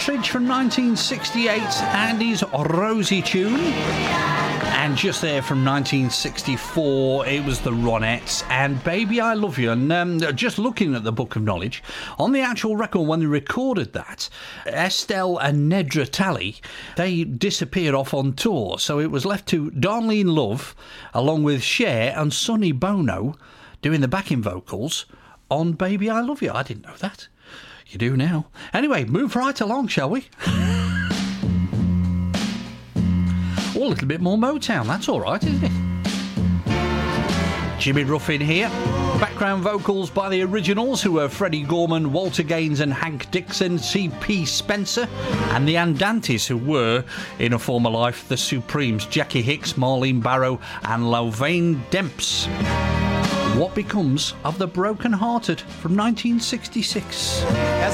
Partridge from 1968, Andy's Rosie tune. And just there from 1964, it was the Ronettes and Baby I Love You. And just looking at the Book of Knowledge, on the actual record when they recorded that, Estelle and Nedra Talley, they disappeared off on tour. So it was left to Darlene Love, along with Cher and Sonny Bono, doing the backing vocals on Baby I Love You. I didn't know that. You do now. Anyway, move right along, shall we? Oh, a little bit more Motown. That's all right, isn't it? Jimmy Ruffin here. Background vocals by the originals, who were Freddie Gorman, Walter Gaines and Hank Dixon, C.P. Spencer, and the Andantes, who were, in a former life, the Supremes, Jackie Hicks, Marlene Barrow and Lovanne Demps. What Becomes of the Broken Hearted from 1966.